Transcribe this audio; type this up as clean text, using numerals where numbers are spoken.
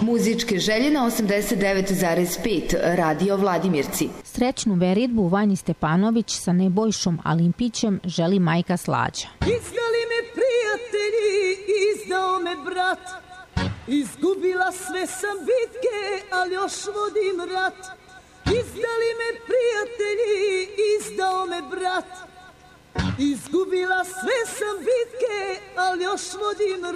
Muzičke želje na 89,5 Radio Vladimirci. Srećnu veritbu Vanji Stepanović sa Nebojšom Alimpićem želi majka Slađa. Izdali me prijatelji, izdao me brat. Izgubila sve sam bitke, ali još vodim rat. Izdali me prijatelji, izdao me brat. Izgubila sve sam bitke, ali još vodim rat.